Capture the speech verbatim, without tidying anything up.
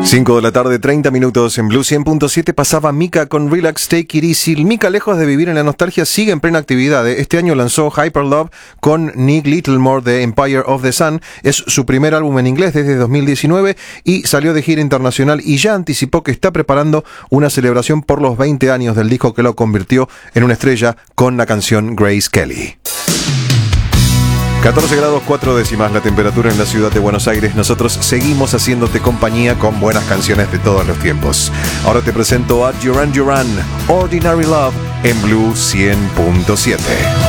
cinco de la tarde, treinta minutos en Blue cien punto siete. Pasaba Mika con Relax, Take It Easy. Mika, lejos de vivir en la nostalgia, sigue en plena actividad. Este año lanzó Hyper Love con Nick Littlemore de Empire of the Sun. Es su primer álbum en inglés desde dos mil diecinueve y salió de gira internacional y ya anticipó que está preparando una celebración por los veinte años del disco que lo convirtió en una estrella con la canción Grace Kelly. catorce grados cuatro décimas la temperatura en la ciudad de Buenos Aires. Nosotros seguimos haciéndote compañía con buenas canciones de todos los tiempos. Ahora te presento a Duran Duran, Ordinary Love, en Blue cien punto siete.